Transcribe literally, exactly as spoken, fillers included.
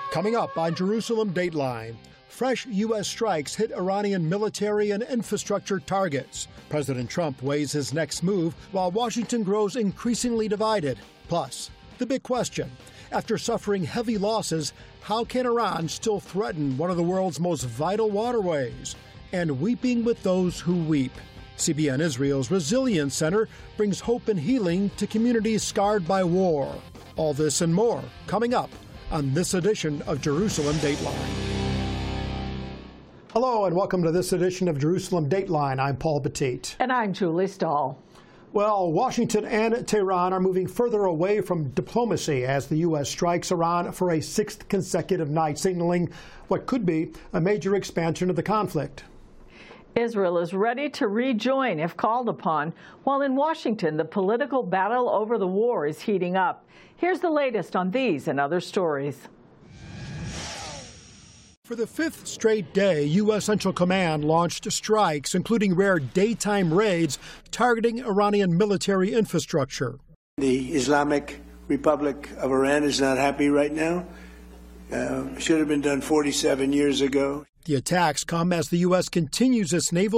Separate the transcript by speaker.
Speaker 1: Coming up on Jerusalem Dateline, fresh U S strikes hit Iranian military and infrastructure targets. President Trump weighs his next move while Washington grows increasingly divided. Plus, the big question, after suffering heavy losses, how can Iran still threaten one of the world's most vital waterways? And weeping with those who weep. C B N Israel's Resilience Center brings hope and healing to communities scarred by war. All this and more coming up on this edition of Jerusalem Dateline. Hello and welcome to this edition of Jerusalem Dateline. I'm Paul Petit.
Speaker 2: And I'm Julie Stahl.
Speaker 1: Well, Washington and Tehran are moving further away from diplomacy as the U S strikes Iran for a sixth consecutive night, signaling what could be a major expansion of the conflict.
Speaker 2: Israel is ready to rejoin if called upon, while in Washington, the political battle over the war is heating up. Here's the latest on these and other stories.
Speaker 1: For the fifth straight day, U S Central Command launched strikes, including rare daytime raids targeting Iranian military infrastructure.
Speaker 3: The Islamic Republic of Iran is not happy right now. Uh, should have been done forty-seven years ago.
Speaker 1: The attacks come as the U S continues its naval